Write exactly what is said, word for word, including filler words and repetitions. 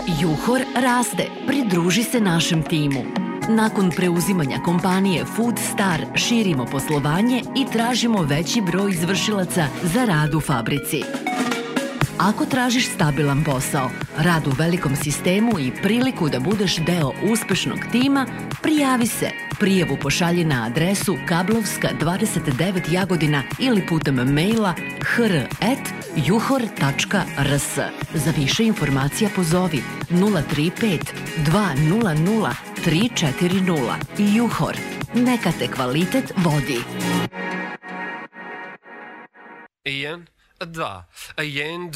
Juhor raste, pridruži se našem timu. Nakon preuzimanja kompanije Food Star širimo poslovanje i tražimo veći broj izvršilaca za rad u fabrici. Ako tražiš stabilan posao, rad u velikom sistemu i priliku da budeš deo uspešnog tima, prijavi se. Prijavu pošalji na adresu Kablovska dvadeset devet Jagodina ili putem maila hr at juhor tačka rs. Za više informacija pozovi nula tri pet dva nula nula tri četiri nula. Juhor. Neka te kvalitet vodi. Jedan, dva, jedan,